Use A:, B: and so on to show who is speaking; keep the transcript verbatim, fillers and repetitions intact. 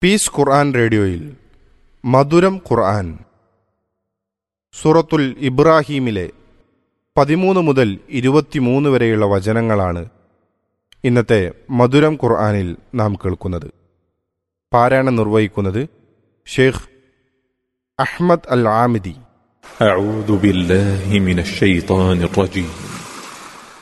A: Piece ഖുർആൻ റേഡിയോയിൽ മധുരം ഖുർആൻ സൂറത്തുൽ ഇബ്രാഹീമിലെ പതിമൂന്ന് മുതൽ ഇരുപത്തിമൂന്ന് വരെയുള്ള വചനങ്ങളാണ് ഇന്നത്തെ മധുരം ഖുർആനിൽ നാം കേൾക്കുന്നത്. പാരായണം നിർവഹിക്കുന്നത് ഷെയ്ഖ് അഹ്മദ് അൽ ആമിദി.
B: أعوذ بالله من الشيطان الرجيم